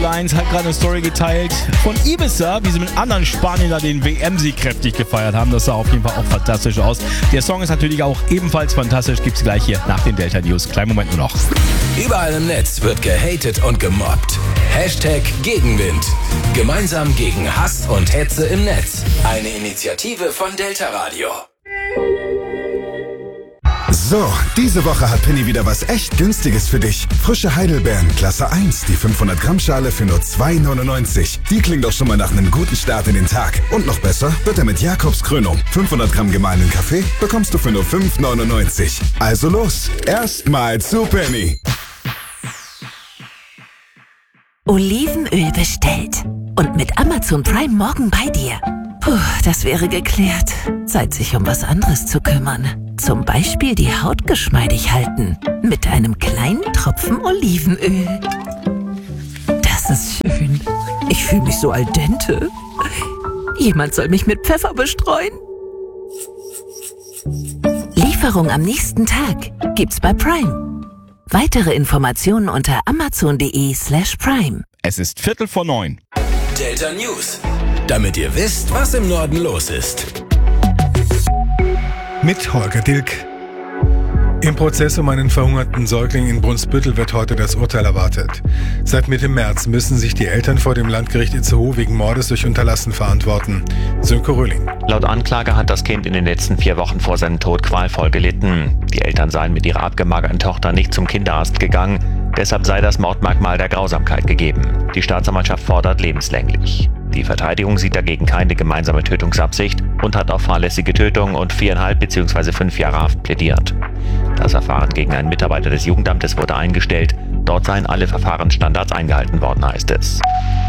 Folge 1 hat gerade eine Story geteilt von Ibiza, wie sie mit anderen Spaniern den WM-Sieg kräftig gefeiert haben. Das sah auf jeden Fall auch fantastisch aus. Der Song ist natürlich auch ebenfalls fantastisch. Gibt's gleich hier nach den Delta News. Kleinen Moment nur noch. Überall im Netz wird gehatet und gemobbt. Hashtag Gegenwind. Gemeinsam gegen Hass und Hetze im Netz. Eine Initiative von Delta Radio. So, diese Woche hat Penny wieder was echt Günstiges für dich. Frische Heidelbeeren, Klasse 1, die 500 Gramm Schale für nur 2,99. Die klingt doch schon mal nach einem guten Start in den Tag. Und noch besser wird er mit Jakobs Krönung. 500 Gramm gemahlenen Kaffee bekommst du für nur 5,99. Also los, erstmal zu Penny. Olivenöl bestellt. Und mit Amazon Prime morgen bei dir. Puh, das wäre geklärt. Zeit, sich um was anderes zu kümmern. Zum Beispiel die Haut geschmeidig halten. Mit einem kleinen Tropfen Olivenöl. Das ist schön. Ich fühle mich so al dente. Jemand soll mich mit Pfeffer bestreuen. Lieferung am nächsten Tag gibt's bei Prime. Weitere Informationen unter amazon.de/prime. Es ist 8:45. Delta News. Damit ihr wisst, was im Norden los ist. Mit Holger Dilk. Im Prozess um einen verhungerten Säugling in Brunsbüttel wird heute das Urteil erwartet. Seit Mitte März müssen sich die Eltern vor dem Landgericht Itzehoe wegen Mordes durch Unterlassen verantworten. Sönke Röhling. Laut Anklage hat das Kind in den letzten 4 Wochen vor seinem Tod qualvoll gelitten. Die Eltern seien mit ihrer abgemagerten Tochter nicht zum Kinderarzt gegangen. Deshalb sei das Mordmerkmal der Grausamkeit gegeben. Die Staatsanwaltschaft fordert lebenslänglich. Die Verteidigung sieht dagegen keine gemeinsame Tötungsabsicht und hat auf fahrlässige Tötung und 4,5 bzw. 5 Jahre Haft plädiert. Das Verfahren gegen einen Mitarbeiter des Jugendamtes wurde eingestellt. Dort seien alle Verfahrensstandards eingehalten worden, heißt es.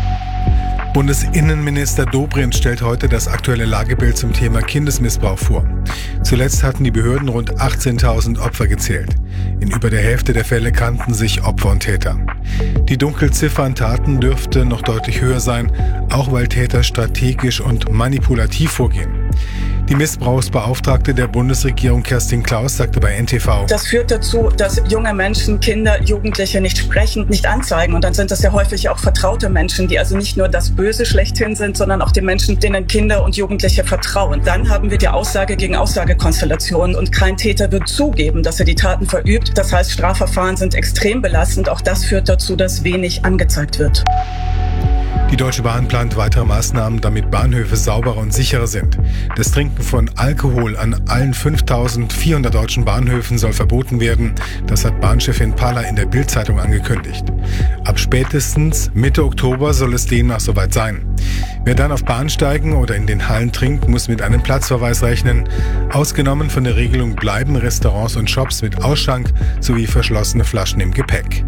Bundesinnenminister Dobrindt stellt heute das aktuelle Lagebild zum Thema Kindesmissbrauch vor. Zuletzt hatten die Behörden rund 18.000 Opfer gezählt. In über der Hälfte der Fälle kannten sich Opfer und Täter. Die Dunkelziffer an Taten dürfte noch deutlich höher sein, auch weil Täter strategisch und manipulativ vorgehen. Die Missbrauchsbeauftragte der Bundesregierung Kerstin Klaus sagte bei NTV: Das führt dazu, dass junge Menschen, Kinder, Jugendliche nicht sprechen, nicht anzeigen. Und dann sind das ja häufig auch vertraute Menschen, die also nicht nur das Böse schlechthin sind, sondern auch die Menschen, denen Kinder und Jugendliche vertrauen. Dann haben wir die Aussage gegen Aussagekonstellation und kein Täter wird zugeben, dass er die Taten verübt. Das heißt, Strafverfahren sind extrem belastend. Auch das führt dazu, dass wenig angezeigt wird. Die Deutsche Bahn plant weitere Maßnahmen, damit Bahnhöfe sauberer und sicherer sind. Das Trinken von Alkohol an allen 5.400 deutschen Bahnhöfen soll verboten werden. Das hat Bahnchefin Palla in der Bild-Zeitung angekündigt. Ab spätestens Mitte Oktober soll es demnach soweit sein. Wer dann auf Bahnsteigen oder in den Hallen trinkt, muss mit einem Platzverweis rechnen. Ausgenommen von der Regelung bleiben Restaurants und Shops mit Ausschank sowie verschlossene Flaschen im Gepäck.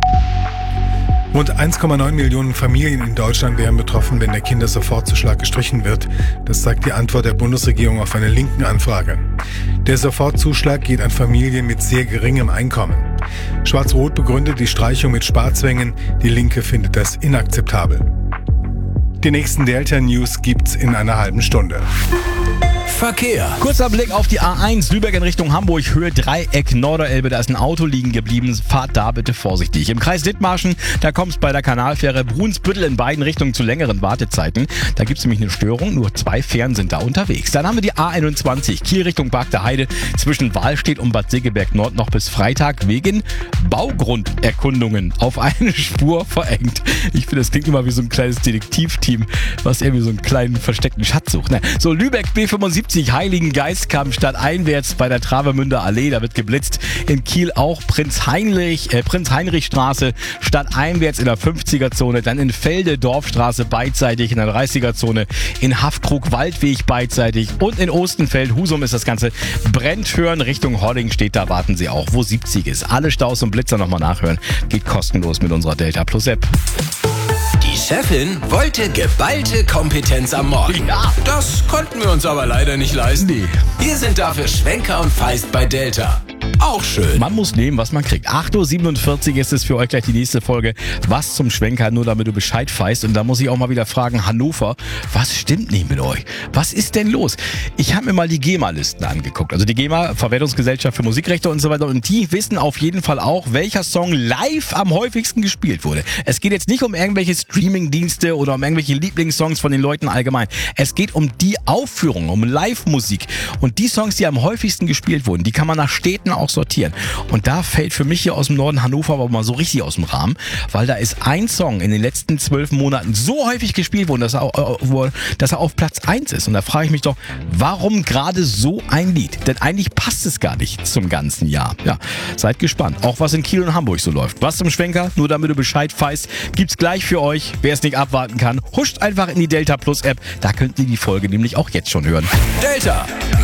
Rund 1,9 Millionen Familien in Deutschland wären betroffen, wenn der Kindersofortzuschlag gestrichen wird. Das zeigt die Antwort der Bundesregierung auf eine linken Anfrage. Der Sofortzuschlag geht an Familien mit sehr geringem Einkommen. Schwarz-Rot begründet die Streichung mit Sparzwängen. Die Linke findet das inakzeptabel. Die nächsten Delta News gibt's in einer halben Stunde. Verkehr. Kurzer Blick auf die A1 Lübeck in Richtung Hamburg, Höhe Dreieck Norderelbe. Da ist ein Auto liegen geblieben. Fahrt da bitte vorsichtig. Im Kreis Dithmarschen, da kommt's bei der Kanalfähre Brunsbüttel in beiden Richtungen zu längeren Wartezeiten. Da gibt's nämlich eine Störung. Nur 2 Fähren sind da unterwegs. Dann haben wir die A21 Kiel Richtung Barkter Heide zwischen Wahlstedt und Bad Segeberg Nord noch bis Freitag wegen Baugrunderkundungen auf eine Spur verengt. Ich finde, das klingt immer wie so ein kleines Detektivteam, was irgendwie so einen kleinen versteckten Schatz sucht. So, Lübeck B75 Heiligengeistkamp stadteinwärts bei der Travemünder Allee, da wird geblitzt. In Kiel auch Prinz-Heinrich-Straße stadteinwärts in der 50er-Zone, dann in Felde Dorfstraße beidseitig in der 30er-Zone, in Haftkrug Waldweg beidseitig und in Ostenfeld, Husum ist das Ganze, Brennthören Richtung Hodding steht, da warten Sie auch, wo 70 ist. Alle Staus und Blitzer nochmal nachhören, geht kostenlos mit unserer Delta Plus App. Die Chefin wollte geballte Kompetenz am Morgen. Ja. Das konnten wir uns aber leider nicht leisten. Nee. Wir sind dafür Schwenker und Feist bei Delta. Auch schön. Man muss nehmen, was man kriegt. 8.47 Uhr ist es für euch gleich die nächste Folge. Was zum Schwenker, nur damit du Bescheid weißt. Und da muss ich auch mal wieder fragen, Hannover, was stimmt nicht mit euch? Was ist denn los? Ich habe mir mal die GEMA-Listen angeguckt. Also die GEMA, Verwertungsgesellschaft für Musikrechte und so weiter. Und die wissen auf jeden Fall auch, welcher Song live am häufigsten gespielt wurde. Es geht jetzt nicht um irgendwelche Streaming-Dienste oder um irgendwelche Lieblingssongs von den Leuten allgemein. Es geht um die Aufführung, um Live-Musik. Und die Songs, die am häufigsten gespielt wurden, die kann man nach Städten auch sortieren. Und da fällt für mich hier aus dem Norden Hannover aber mal so richtig aus dem Rahmen, weil da ist ein Song in den letzten 12 Monaten so häufig gespielt worden, dass er auf Platz 1 ist. Und da frage ich mich doch, warum gerade so ein Lied? Denn eigentlich passt es gar nicht zum ganzen Jahr. Ja, seid gespannt. Auch was in Kiel und Hamburg so läuft. Was zum Schwenker, nur damit du Bescheid weißt, gibt's gleich für euch. Wer es nicht abwarten kann, huscht einfach in die Delta Plus App. Da könnt ihr die Folge nämlich auch jetzt schon hören. Delta,